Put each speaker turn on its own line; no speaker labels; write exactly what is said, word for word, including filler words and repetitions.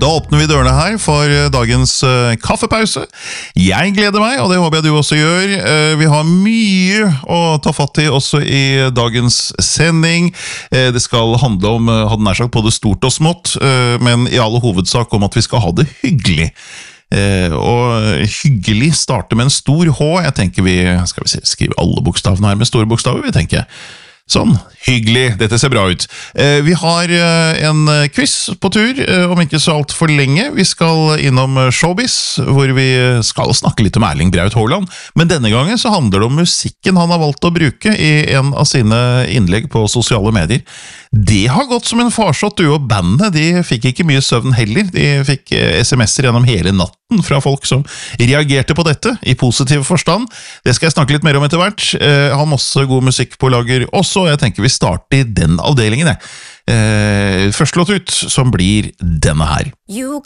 Da åpner vi dørene her for dagens uh, kaffepause. Jeg gleder meg, og det håper jeg du også gjør. Uh, vi har mye å ta fatt i også i dagens sending. Uh, det skal handle om, uh, hadde nær sagt, både stort og smått, uh, men i all hovedsak om at vi skal ha det hyggelig. Uh, og hyggelig starter med en stor H. Jeg tenker vi, skal vi skrive alle bokstavene her med store bokstaver, vi tenker. Sånn, hyggelig, dette ser bra ut. Eh, vi har eh, en quiz på tur, eh, om ikke så alt for lenge. Vi skal innom showbiz, hvor vi skal snakke litt om Erling Braut Haaland. Men denne gangen så handler det om musikken han har valgt å bruke i en av sine innlegg på sosiale medier. Det har gått som en farsott, du, og bandet, de fikk ikke mye søvn heller. De fikk sms'er gjennom hele natten fra folk som reagerte på dette, i positiv forstand. Det skal jeg snakke litt mer om etter hvert. Eh, har masse god musikk på lager også, og jeg tenker vi starter i den avdelingen. Eh, første låt ut, som blir denne her.
You